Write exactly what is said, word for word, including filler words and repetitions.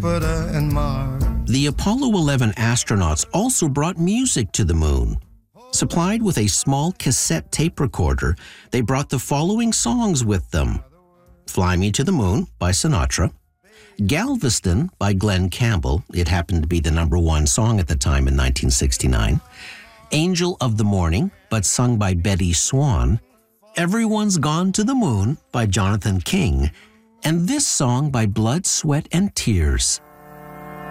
Jupiter and Mars. The Apollo eleven astronauts also brought music to the moon. Supplied with a small cassette tape recorder, they brought the following songs with them: Fly Me to the Moon by Sinatra, Galveston by Glenn Campbell, it happened to be the number one song at the time in nineteen sixty-nine, Angel of the Morning, but sung by Betty Swan, Everyone's Gone to the Moon by Jonathan King, and this song by Blood, Sweat, and Tears.